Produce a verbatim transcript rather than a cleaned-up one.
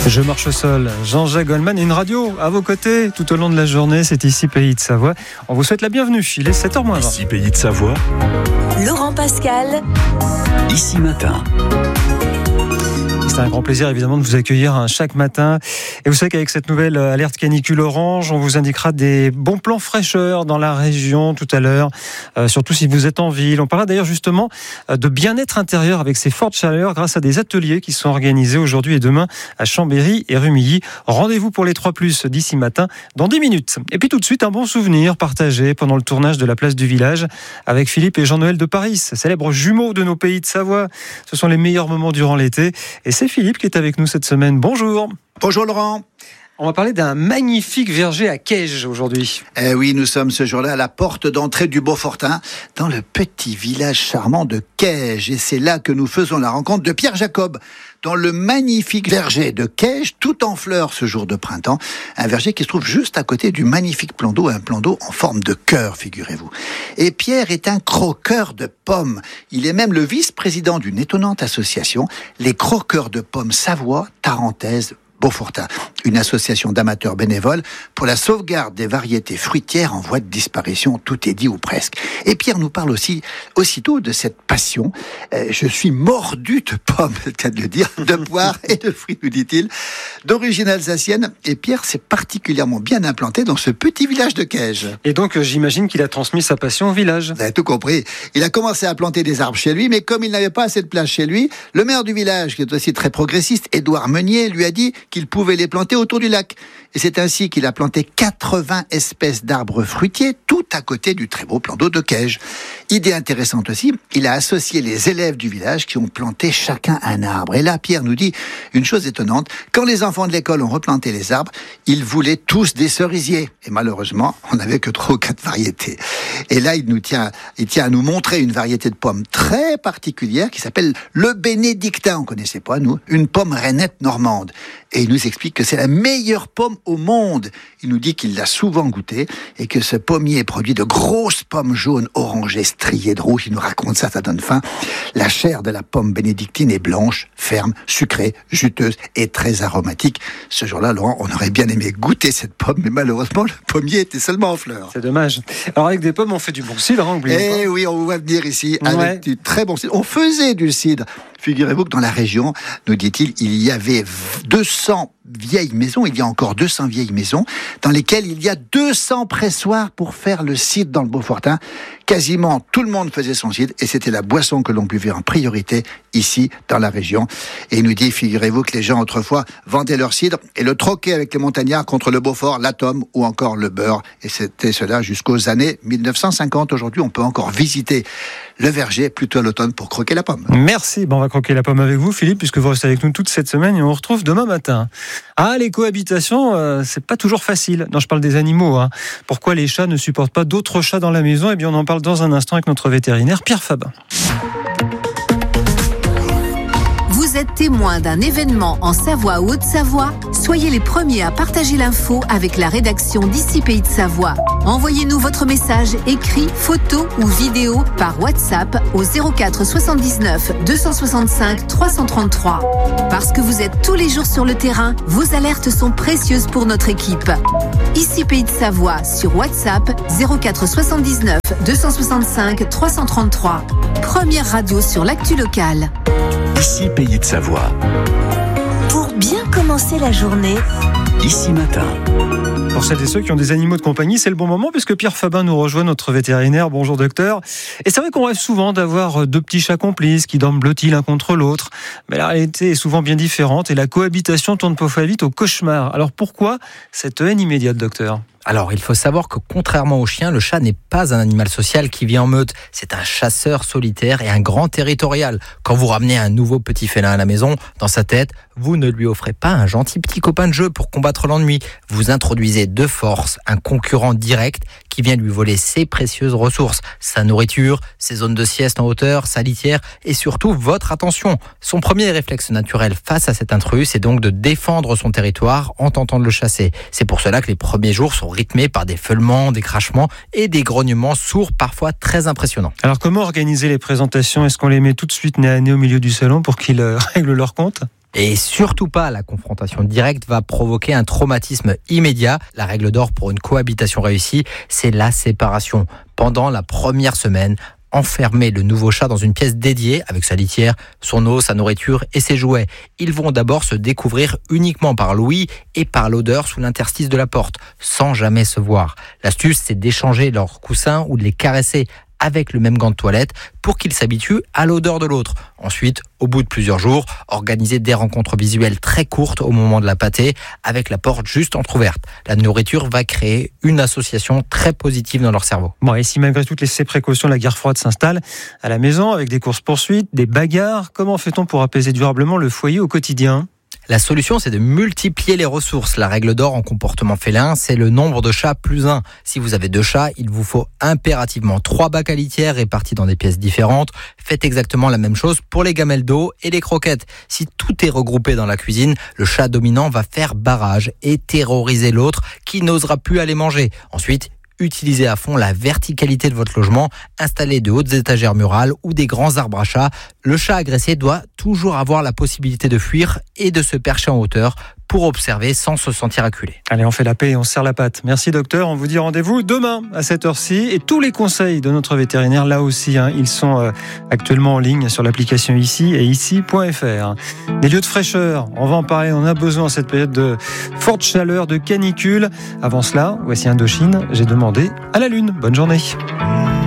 Je marche au sol, Jean-Jacques Goldman et une radio à vos côtés tout au long de la journée. C'est ici Pays de Savoie. On vous souhaite la bienvenue. Il est sept heures moins vingt. Ici Pays de Savoie. Laurent Pascal. Ici Matin. C'est un grand plaisir évidemment de vous accueillir chaque matin. Et vous savez qu'avec cette nouvelle alerte canicule orange, on vous indiquera des bons plans fraîcheur dans la région tout à l'heure, euh, surtout si vous êtes en ville. On parlera d'ailleurs justement de bien-être intérieur avec ces fortes chaleurs grâce à des ateliers qui sont organisés aujourd'hui et demain à Chambéry et Rumilly. Rendez-vous pour les trois plus d'ici matin dans dix minutes. Et puis tout de suite, un bon souvenir partagé pendant le tournage de la place du village avec Philippe et Jean-Noël de Paris, célèbres jumeaux de nos Pays de Savoie. Ce sont les meilleurs moments durant l'été. Et c'est Philippe qui est avec nous cette semaine. Bonjour. Bonjour Laurent. On va parler d'un magnifique verger à Caige aujourd'hui. Eh oui, nous sommes ce jour-là à la porte d'entrée du Beaufortin, dans le petit village charmant de Caige. Et c'est là que nous faisons la rencontre de Pierre Jacob, dans le magnifique verger de Caige, tout en fleurs ce jour de printemps. Un verger qui se trouve juste à côté du magnifique plan d'eau, un plan d'eau en forme de cœur, figurez-vous. Et Pierre est un croqueur de pommes. Il est même le vice-président d'une étonnante association, les croqueurs de pommes Savoie, Tarentaise, Beaufortin, une association d'amateurs bénévoles pour la sauvegarde des variétés fruitières en voie de disparition, tout est dit ou presque. Et Pierre nous parle aussi aussitôt de cette passion. Euh, je suis mordu de pommes, c'est le cas de le dire, de poires et de fruits, nous dit-il, d'origine alsacienne. Et Pierre s'est particulièrement bien implanté dans ce petit village de Caige. Et donc j'imagine qu'il a transmis sa passion au village. Vous avez tout compris. Il a commencé à planter des arbres chez lui, mais comme il n'avait pas assez de place chez lui, le maire du village, qui est aussi très progressiste, Édouard Meunier, lui a dit qu'il pouvait les planter autour du lac. Et c'est ainsi qu'il a planté quatre-vingts espèces d'arbres fruitiers tout à côté du très beau plan d'eau de Caige. Idée intéressante aussi, il a associé les élèves du village qui ont planté chacun un arbre. Et là, Pierre nous dit une chose étonnante. Quand les enfants de l'école ont replanté les arbres, ils voulaient tous des cerisiers. Et malheureusement, on n'avait que trois ou quatre variétés. Et là, il nous tient, il tient à nous montrer une variété de pommes très particulière qui s'appelle le bénédictin. On connaissait pas, nous, une pomme rainette normande. Et il nous explique que c'est la meilleure pomme au monde. Il nous dit qu'il l'a souvent goûté et que ce pommier produit de grosses pommes jaunes, orangées, striées de rouge. Il nous raconte ça, ça donne faim. La chair de la pomme bénédictine est blanche, ferme, sucrée, juteuse et très aromatique. Ce jour-là, Laurent, on aurait bien aimé goûter cette pomme, mais malheureusement, le pommier était seulement en fleurs. C'est dommage. Alors avec des pommes, on fait du bon cidre, hein, oubliez pas. Eh oui, on vous voit venir ici avec ouais. du très bon cidre. On faisait du cidre. Figurez-vous que dans la région, nous dit-il, il y avait deux cents vieilles maisons, il y a encore deux cents vieilles maisons, dans lesquelles il y a deux cents pressoirs pour faire le cidre dans le Beaufortin. Quasiment tout le monde faisait son cidre et c'était la boisson que l'on buvait en priorité ici dans la région. Et il nous dit, figurez-vous que les gens autrefois vendaient leur cidre et le troquaient avec les montagnards contre le Beaufort, l'atome ou encore le beurre. Et c'était cela jusqu'aux années mille neuf cent cinquante. Aujourd'hui, on peut encore visiter le verger plutôt à l'automne pour croquer la pomme. Merci. Bon, on va croquer la pomme avec vous, Philippe, puisque vous restez avec nous toute cette semaine et on vous retrouve demain matin. Ah, les cohabitations, euh, c'est pas toujours facile. Non, je parle des animaux. Hein. Pourquoi les chats ne supportent pas d'autres chats dans la maison ? Eh bien, on en parle dans un instant avec notre vétérinaire Pierre Fabin. Vous êtes témoin d'un événement en Savoie ou Haute-Savoie ? Soyez les premiers à partager l'info avec la rédaction d'Ici Pays de Savoie. Envoyez-nous votre message écrit, photo ou vidéo par WhatsApp au zéro quatre soixante-dix-neuf deux cent soixante-cinq trois cent trente-trois. Parce que vous êtes tous les jours sur le terrain, vos alertes sont précieuses pour notre équipe. Ici Pays de Savoie sur WhatsApp zéro quatre soixante-dix-neuf deux cent soixante-cinq trois cent trente-trois. Première radio sur l'actu locale. Ici Pays de Savoie. Pour bien commencer la journée, Ici Matin. Pour celles et ceux qui ont des animaux de compagnie, c'est le bon moment puisque Pierre Fabin nous rejoint, notre vétérinaire. Bonjour docteur. Et c'est vrai qu'on rêve souvent d'avoir deux petits chats complices qui dorment blottis l'un contre l'autre. Mais la réalité est souvent bien différente et la cohabitation tourne parfois vite au cauchemar. Alors pourquoi cette haine immédiate, docteur ? Alors, il faut savoir que contrairement au chien, le chat n'est pas un animal social qui vit en meute. C'est un chasseur solitaire et un grand territorial. Quand vous ramenez un nouveau petit félin à la maison, dans sa tête, vous ne lui offrez pas un gentil petit copain de jeu pour combattre l'ennui. Vous introduisez de force un concurrent direct qui vient lui voler ses précieuses ressources, sa nourriture, ses zones de sieste en hauteur, sa litière et surtout votre attention. Son premier réflexe naturel face à cet intrus, c'est donc de défendre son territoire en tentant de le chasser. C'est pour cela que les premiers jours sont rythmés par des feulements, des crachements et des grognements sourds parfois très impressionnants. Alors comment organiser les présentations ? Est-ce qu'on les met tout de suite nez à nez au milieu du salon pour qu'ils euh, règlent leur compte ? Et surtout pas, la confrontation directe va provoquer un traumatisme immédiat. La règle d'or pour une cohabitation réussie, c'est la séparation. Pendant la première semaine, enfermer le nouveau chat dans une pièce dédiée avec sa litière, son eau, sa nourriture et ses jouets. Ils vont d'abord se découvrir uniquement par l'ouïe et par l'odeur sous l'interstice de la porte, sans jamais se voir. L'astuce, c'est d'échanger leurs coussins ou de les caresser avec le même gant de toilette pour qu'ils s'habituent à l'odeur de l'autre. Ensuite, au bout de plusieurs jours, organiser des rencontres visuelles très courtes au moment de la pâtée avec la porte juste entrouverte. La nourriture va créer une association très positive dans leur cerveau. Bon, et si malgré toutes ces précautions, la guerre froide s'installe à la maison avec des courses-poursuites, des bagarres, comment fait-on pour apaiser durablement le foyer au quotidien ? La solution, c'est de multiplier les ressources. La règle d'or en comportement félin, c'est le nombre de chats plus un. Si vous avez deux chats, il vous faut impérativement trois bacs à litière répartis dans des pièces différentes. Faites exactement la même chose pour les gamelles d'eau et les croquettes. Si tout est regroupé dans la cuisine, le chat dominant va faire barrage et terroriser l'autre qui n'osera plus aller manger. Ensuite, utilisez à fond la verticalité de votre logement, installez de hautes étagères murales ou des grands arbres à chat. Le chat agressé doit toujours avoir la possibilité de fuir et de se percher en hauteur pour observer sans se sentir acculé. Allez, on fait la paix et on serre la patte. Merci docteur, on vous dit rendez-vous demain à cette heure-ci. Et tous les conseils de notre vétérinaire, là aussi, hein, ils sont euh, actuellement en ligne sur l'application Ici et ici point f r. Des lieux de fraîcheur, on va en parler, on a besoin en cette période de forte chaleur, de canicule. Avant cela, voici Indochine, j'ai demandé à la lune. Bonne journée.